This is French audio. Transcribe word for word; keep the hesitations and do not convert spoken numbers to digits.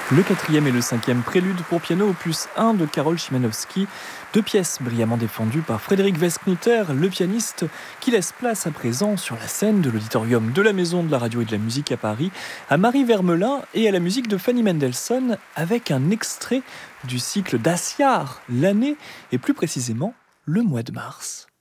Le quatrième et le cinquième prélude pour piano opus un de Karol Szymanowski, deux pièces brillamment défendues par Frédéric Westknutter, le pianiste, qui laisse place à présent sur la scène de l'auditorium de la Maison de la Radio et de la Musique à Paris, à Marie Vermelin et à la musique de Fanny Mendelssohn, avec un extrait du cycle d'Asiar, l'année et plus précisément le mois de mars.